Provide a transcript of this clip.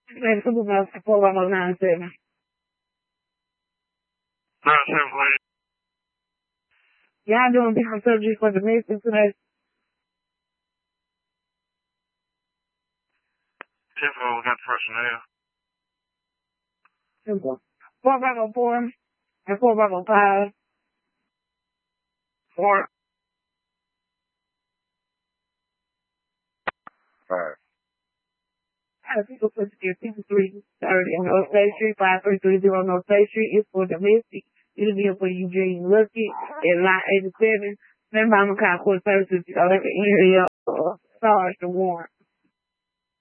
And Supermaster 41097. 97, please. Y'all doing different surgery for the missing today? 10-4, we got personnel. Simple. 4504 and 4505. 4. 5. People put your 5330 on North State Street, 5330 North State Street is for domestic. It'll be for Eugene Lucky at line 87. Then Mama Court Services, area, Sarge the warrant.